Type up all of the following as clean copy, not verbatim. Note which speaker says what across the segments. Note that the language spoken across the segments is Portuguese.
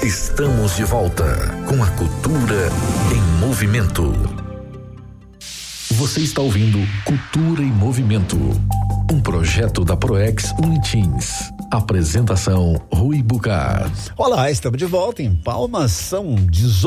Speaker 1: Estamos de volta com a Cultura em Movimento. Você está ouvindo Cultura em Movimento, um projeto da Proex Unitins. Apresentação Rui Bucar.
Speaker 2: Olá, estamos de volta em Palmas, são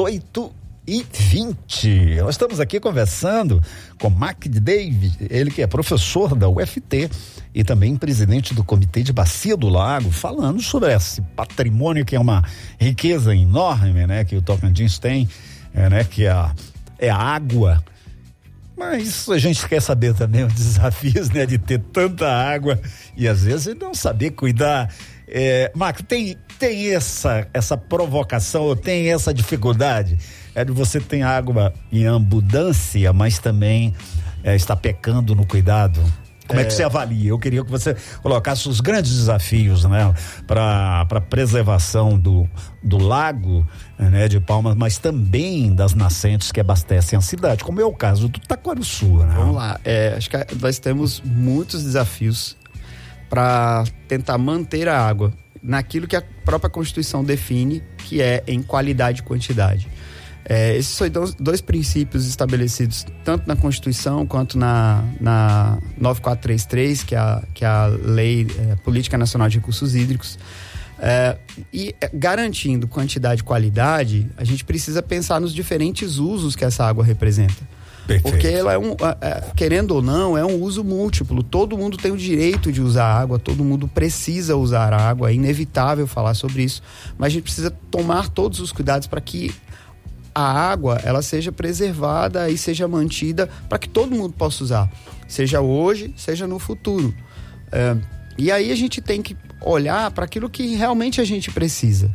Speaker 2: 18h20. Nós estamos aqui conversando com Mac David, ele que é professor da UFT e também presidente do Comitê de Bacia do Lago, falando sobre esse patrimônio que é uma riqueza enorme, né, que o Tocantins tem, que é a água. Mas a gente quer saber também os desafios, né, de ter tanta água e às vezes não saber cuidar. Marco, tem essa provocação, tem essa dificuldade, de você ter água em abundância, mas também está pecando no cuidado. Como é que você avalia? Eu queria que você colocasse os grandes desafios, né, para preservação do lago, né, de Palmas, mas também das nascentes que abastecem a cidade, como é o caso do Taquarussu, né?
Speaker 3: Vamos lá, acho que nós temos muitos desafios para tentar manter a água naquilo que a própria Constituição define, que é em qualidade e quantidade. Esses são dois princípios estabelecidos tanto na Constituição quanto na 9433, que é a Lei Política Nacional de Recursos Hídricos. E garantindo quantidade e qualidade, a gente precisa pensar nos diferentes usos que essa água representa. Perfeito. Porque ela querendo ou não, é um uso múltiplo. Todo mundo tem o direito de usar água, todo mundo precisa usar água, é inevitável falar sobre isso, mas a gente precisa tomar todos os cuidados para que a água, ela seja preservada e seja mantida para que todo mundo possa usar, seja hoje, seja no futuro. E aí a gente tem que olhar para aquilo que realmente a gente precisa.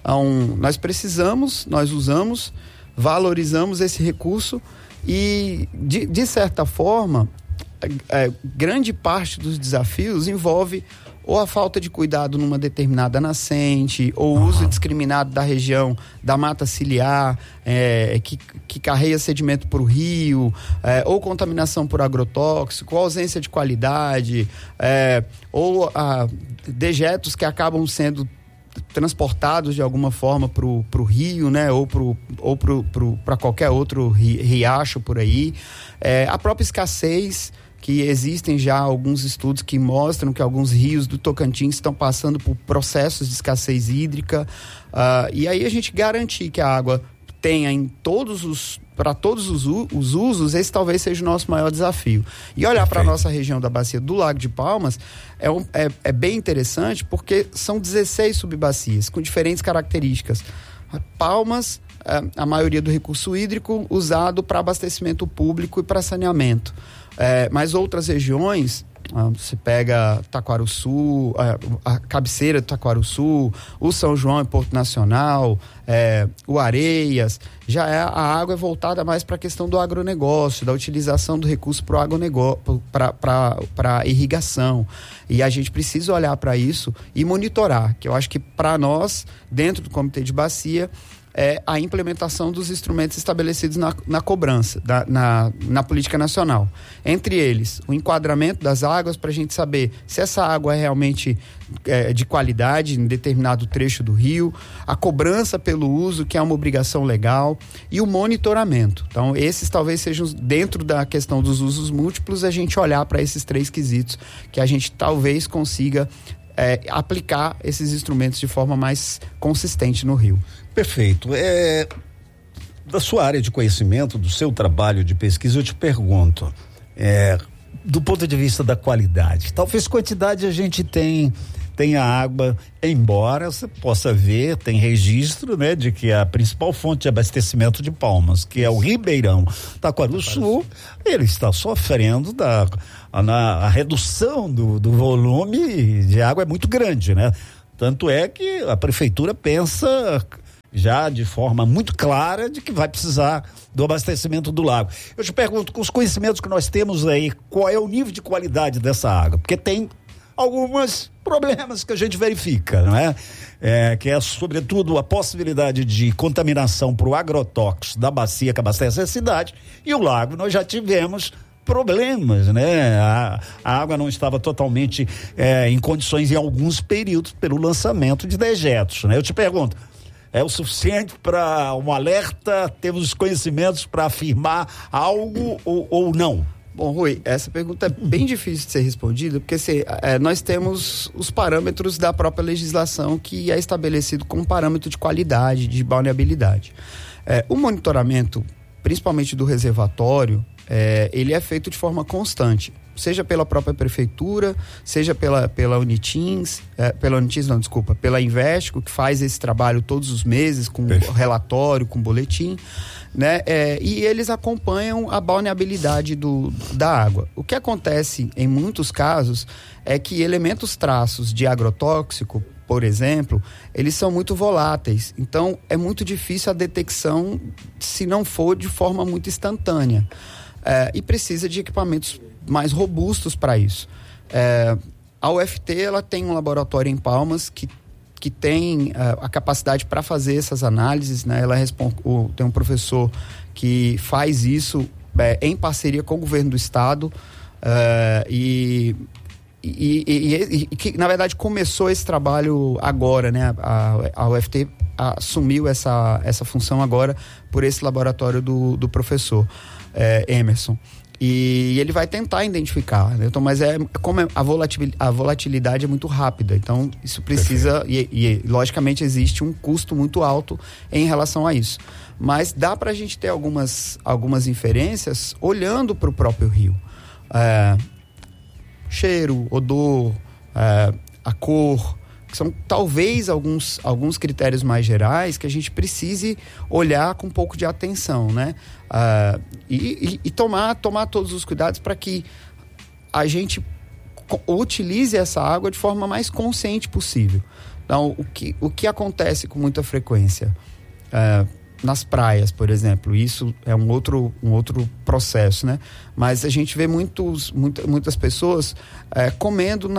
Speaker 3: Nós usamos, valorizamos esse recurso e, de certa forma, grande parte dos desafios envolve ou a falta de cuidado numa determinada nascente, ou o uso indiscriminado da região da mata ciliar, que carrega sedimento para o rio, ou contaminação por agrotóxico, ou ausência de qualidade, ou dejetos que acabam sendo transportados de alguma forma para o rio, né, ou para qualquer outro riacho por aí. A própria escassez, que existem já alguns estudos que mostram que alguns rios do Tocantins estão passando por processos de escassez hídrica, e aí a gente garantir que a água tenha para todos os usos, esse talvez seja o nosso maior desafio. E olhar para a nossa região da Bacia do Lago de Palmas é bem interessante, porque são 16 subbacias com diferentes características. Palmas, a maioria do recurso hídrico usado para abastecimento público e para saneamento. Mas outras regiões, você pega Taquarussu, a cabeceira do Taquarussu, o São João e Porto Nacional, o Areias, a água é voltada mais para a questão do agronegócio, da utilização do recurso para o agronegócio, para irrigação. E a gente precisa olhar para isso e monitorar, que eu acho que para nós, dentro do Comitê de Bacia, a implementação dos instrumentos estabelecidos na cobrança, na política nacional. Entre eles, o enquadramento das águas para a gente saber se essa água é realmente de qualidade em determinado trecho do rio, a cobrança pelo uso, que é uma obrigação legal, e o monitoramento. Então, esses talvez sejam, dentro da questão dos usos múltiplos, a gente olhar para esses três quesitos, que a gente talvez consiga aplicar esses instrumentos de forma mais consistente no rio.
Speaker 2: Perfeito. Da sua área de conhecimento, do seu trabalho de pesquisa, eu te pergunto, do ponto de vista da qualidade, talvez quantidade a gente tem a água, embora você possa ver, tem registro, né, de que a principal fonte de abastecimento de Palmas, que é o Ribeirão Taquarussu, ele está sofrendo a redução do volume de água é muito grande, né? Tanto é que a prefeitura pensa já de forma muito clara de que vai precisar do abastecimento do lago. Eu te pergunto, com os conhecimentos que nós temos aí, qual é o nível de qualidade dessa água? Porque tem alguns problemas que a gente verifica, não é? Que é sobretudo a possibilidade de contaminação por agrotóxicos da bacia que abastece a cidade, e o lago nós já tivemos problemas, né? A água não estava totalmente em condições em alguns períodos pelo lançamento de dejetos, né? Eu te pergunto, é o suficiente para um alerta? Temos os conhecimentos para afirmar algo ou não?
Speaker 3: Bom, Rui, essa pergunta é bem difícil de ser respondida, porque nós temos os parâmetros da própria legislação que é estabelecido como parâmetro de qualidade, de balneabilidade. O monitoramento, principalmente do reservatório, ele é feito de forma constante, seja pela própria prefeitura, seja pela Unitins, pela Investico, que faz esse trabalho todos os meses, com relatório, com boletim, né? E eles acompanham a balneabilidade da água. O que acontece em muitos casos é que elementos traços de agrotóxico, por exemplo, eles são muito voláteis, então é muito difícil a detecção se não for de forma muito instantânea, e precisa de equipamentos mais robustos para isso. A UFT, ela tem um laboratório em Palmas que tem a capacidade para fazer essas análises, né? Tem um professor que faz isso em parceria com o governo do estado, e que na verdade começou esse trabalho agora, né? A UFT assumiu essa função agora por esse laboratório do professor Emerson. E ele vai tentar identificar, né? Então, mas como a volatilidade é muito rápida, então isso precisa, e logicamente existe um custo muito alto em relação a isso. Mas dá para a gente ter algumas inferências olhando para o próprio rio. Cheiro, odor, a cor, que são talvez alguns critérios mais gerais que a gente precise olhar com um pouco de atenção, né? E tomar todos os cuidados para que a gente utilize essa água de forma mais consciente possível. Então, o que acontece com muita frequência? Nas praias, por exemplo, isso é um outro processo, né? Mas a gente vê muitas pessoas comendo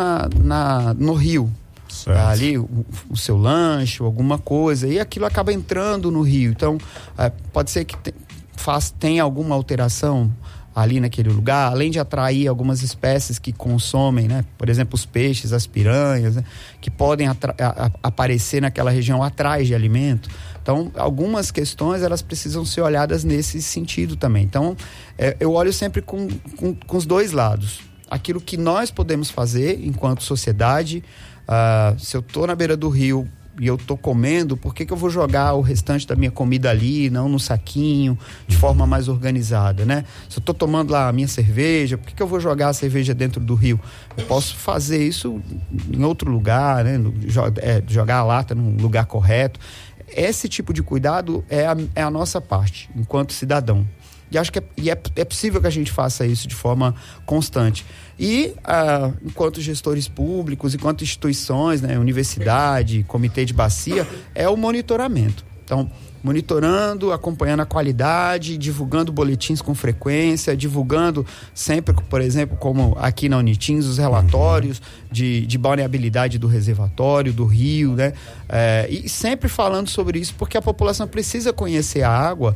Speaker 3: no rio. Ali o seu lanche, alguma coisa, e aquilo acaba entrando no rio. Então, pode ser que tenha alguma alteração ali naquele lugar, além de atrair algumas espécies que consomem, né? Por exemplo, os peixes, as piranhas, né? Que podem aparecer naquela região atrás de alimento. Então, algumas questões, elas precisam ser olhadas nesse sentido também. Então, eu olho sempre com os dois lados. Aquilo que nós podemos fazer enquanto sociedade. Se eu tô na beira do rio e eu tô comendo, por que eu vou jogar o restante da minha comida ali, não no saquinho, de forma mais organizada, né? Se eu tô tomando lá a minha cerveja, por que eu vou jogar a cerveja dentro do rio? Eu posso fazer isso em outro lugar, né? Jogar a lata num lugar correto. Esse tipo de cuidado é a nossa parte, enquanto cidadão. E acho que é possível que a gente faça isso de forma constante. E, enquanto gestores públicos, enquanto instituições, né, universidade, comitê de bacia, é o monitoramento. Então, monitorando, acompanhando a qualidade, divulgando boletins com frequência, divulgando sempre, por exemplo, como aqui na Unitins, os relatórios de balneabilidade do reservatório, do rio, né? E sempre falando sobre isso, porque a população precisa conhecer a água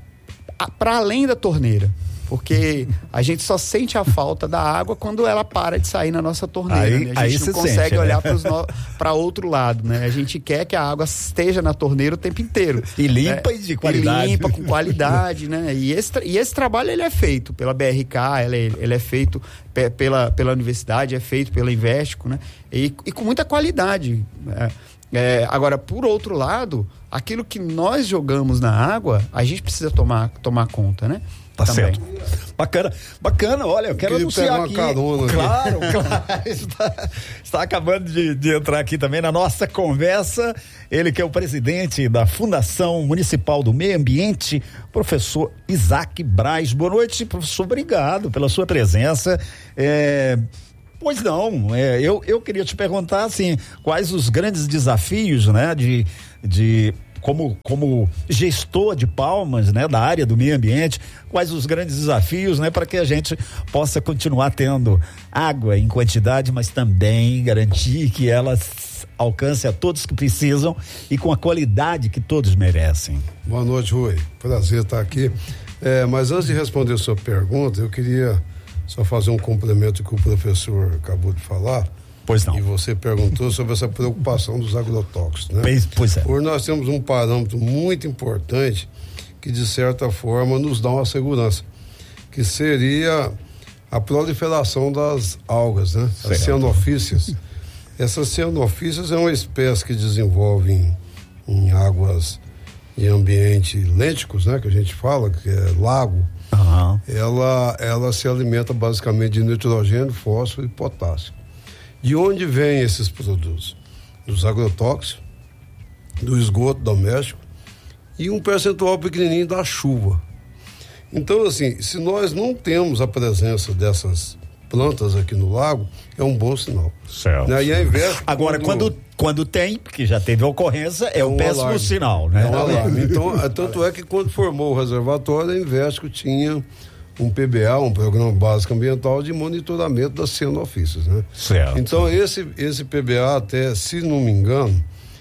Speaker 3: para além da torneira, porque a gente só sente a falta da água quando ela para de sair na nossa torneira, né? A gente não consegue olhar para outro lado, né? A gente quer que a água esteja na torneira o tempo inteiro.
Speaker 2: E limpa, né? E de qualidade.
Speaker 3: E limpa com qualidade, né? E esse trabalho, ele é feito pela BRK, ele é feito pela universidade, é feito pela Investico, né? E com muita qualidade, agora, por outro lado, aquilo que nós jogamos na água, a gente precisa tomar conta, né?
Speaker 2: Tá também. Certo. Bacana, olha, eu quero anunciar aqui. Claro. Está acabando de entrar aqui também na nossa conversa, ele que é o presidente da Fundação Municipal do Meio Ambiente, professor Isaac Braz. Boa noite, professor, obrigado pela sua presença. Pois não, eu queria te perguntar, assim, quais os grandes desafios, né, como gestor de Palmas, né, da área do meio ambiente, quais os grandes desafios, né, para que a gente possa continuar tendo água em quantidade, mas também garantir que ela alcance a todos que precisam e com a qualidade que todos merecem.
Speaker 4: Boa noite, Rui. Prazer estar aqui. Mas antes de responder a sua pergunta, eu queria só fazer um complemento que o professor acabou de falar.
Speaker 2: Pois não.
Speaker 4: E você perguntou sobre essa preocupação dos agrotóxicos, né?
Speaker 2: Pois é.
Speaker 4: Hoje nós temos um parâmetro muito importante que, de certa forma, nos dá uma segurança, que seria a proliferação das algas, né? As cianofícias. Essas cianofícias é uma espécie que desenvolve em águas em ambiente lênticos, né? Que a gente fala, que é lago.
Speaker 2: Uhum.
Speaker 4: Ela se alimenta basicamente de nitrogênio, fósforo e potássio. De onde vêm esses produtos? Dos agrotóxicos, do esgoto doméstico e um percentual pequenininho da chuva. Então, assim, se nós não temos a presença dessas plantas aqui no lago, é um bom sinal.
Speaker 2: Certo.
Speaker 4: Né? E ao invés,
Speaker 2: agora, quando tem, porque já teve ocorrência, é um péssimo
Speaker 4: alarme.
Speaker 2: Sinal, né?
Speaker 4: É um alarme. Então, tanto é que quando formou o reservatório, a Invesco tinha um PBA, um Programa Básico Ambiental de monitoramento das cianofícias, né?
Speaker 2: Certo.
Speaker 4: Então, esse PBA até, se não me engano,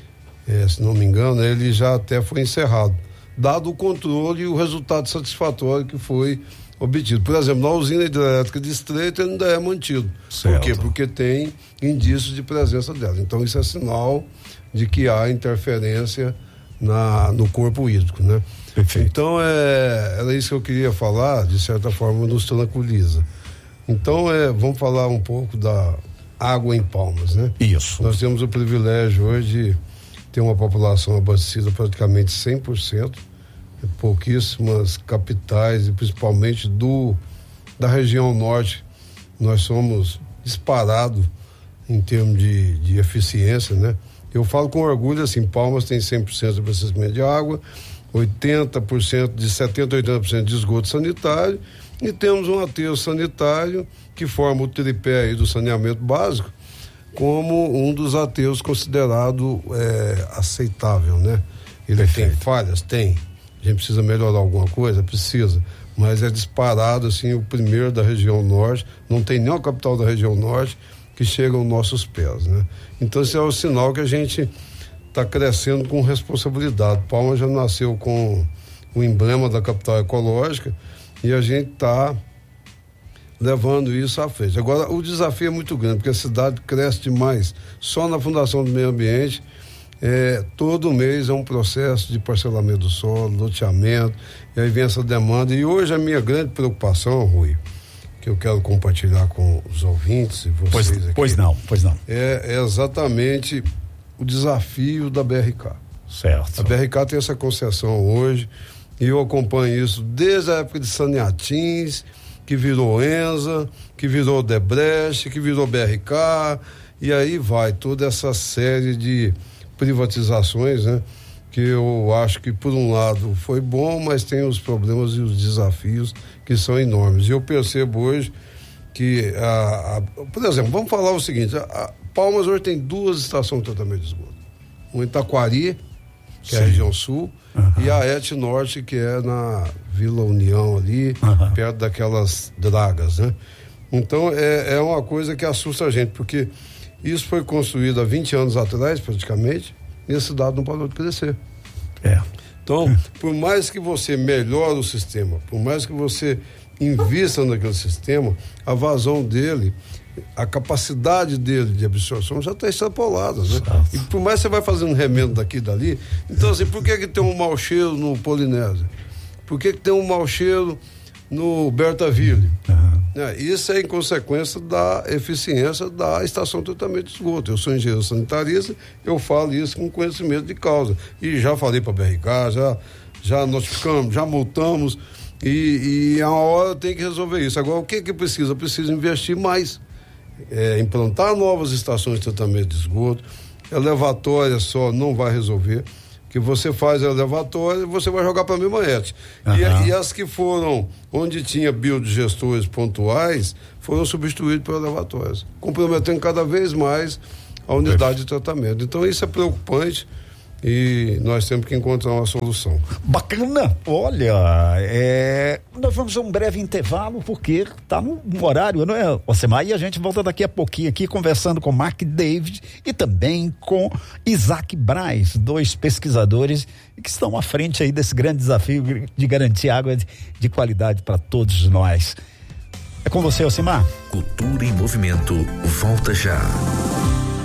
Speaker 4: ele já até foi encerrado, dado o controle e o resultado satisfatório que foi obtido. Por exemplo, na usina hidrelétrica de Estreito ele ainda é mantido.
Speaker 2: Certo.
Speaker 4: Por quê? Porque tem indícios de presença dela. Então isso é sinal de que há interferência no corpo hídrico, né?
Speaker 2: Perfeito.
Speaker 4: Então era isso que eu queria falar, de certa forma nos tranquiliza. Então vamos falar um pouco da água em Palmas, né?
Speaker 2: Isso.
Speaker 4: Nós temos o privilégio hoje de ter uma população abastecida praticamente 100%, pouquíssimas capitais e principalmente da região norte, nós somos disparados em termos de eficiência, né? Eu falo com orgulho assim, Palmas tem 100% de abastecimento de água, 80%, de 70% a 80% de esgoto sanitário e temos um aterro sanitário que forma o tripé aí do saneamento básico como um dos aterros considerado aceitável, né? Ele Perfeito. Tem falhas? Tem. A gente precisa melhorar alguma coisa? Precisa. Mas é disparado, assim, o primeiro da região norte. Não tem nenhuma capital da região norte que chega aos nossos pés, né? Então, esse é o sinal que a gente está crescendo com responsabilidade. Palmas já nasceu com o emblema da capital ecológica e a gente está levando isso à frente. Agora, o desafio é muito grande, porque a cidade cresce demais. Só na Fundação do Meio Ambiente, todo mês é um processo de parcelamento do solo, loteamento, e aí vem essa demanda. E hoje a minha grande preocupação, Rui, que eu quero compartilhar com os ouvintes e vocês aqui.
Speaker 2: Pois não.
Speaker 4: É exatamente o desafio da BRK.
Speaker 2: Certo.
Speaker 4: A BRK tem essa concessão hoje, e eu acompanho isso desde a época de Saneatins, que virou Enza, que virou Debrecht, que virou BRK, e aí vai toda essa série de privatizações, né? Que eu acho que por um lado foi bom, mas tem os problemas e os desafios que são enormes. E eu percebo hoje que, por exemplo, vamos falar o seguinte, a Palmas hoje tem 2 estações de tratamento de esgoto. Uma em Taquari, que é a região sul, e a ET Norte, que é na Vila União ali, perto daquelas dragas, né? Então é uma coisa que assusta a gente, porque isso foi construído há 20 anos atrás, praticamente, e a cidade não parou de crescer. Então, por mais que você melhore o sistema, por mais que você invista naquele sistema, a vazão dele, a capacidade dele de absorção já está extrapolada, né? E por mais que você vai fazendo remendo daqui e dali, então assim, por que tem um mau cheiro no Polinésia? Por que tem um mau cheiro no Bertaville? Isso é em consequência da eficiência da estação de tratamento de esgoto. Eu sou engenheiro sanitarista, eu falo isso com conhecimento de causa. E já falei para a BRK, já notificamos, já multamos, e a hora tem que resolver isso. Agora, o que precisa? Precisa investir mais. Implantar novas estações de tratamento de esgoto. Elevatória só não vai resolver. Que você faz a elevatória e você vai jogar para a mesma ET. E as que foram, onde tinha biodigestores pontuais, foram substituídas por elevatórias, comprometendo cada vez mais a unidade de tratamento. Então isso é preocupante e nós temos que encontrar uma solução.
Speaker 2: Bacana. Olha, nós vamos a um breve intervalo porque está no horário, não é, Osemar? E a gente volta daqui a pouquinho aqui conversando com Mark David e também com Isaac Braz, 2 pesquisadores que estão à frente aí desse grande desafio de garantir água de qualidade para todos nós. É com você, Alcimar.
Speaker 1: Cultura em Movimento volta já.